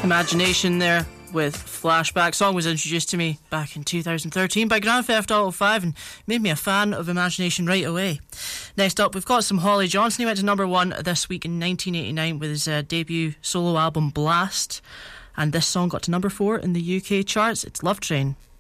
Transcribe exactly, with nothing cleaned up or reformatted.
Imagination there with Flashback. Song was introduced to me back in two thousand thirteen by Grand Theft Auto five and made me a fan of Imagination right away. Next up, we've got some Holly Johnson. He went to number one this week in nineteen eighty-nine with his uh, debut solo album Blast, and this song got to number four in the U K charts. It's Love Train.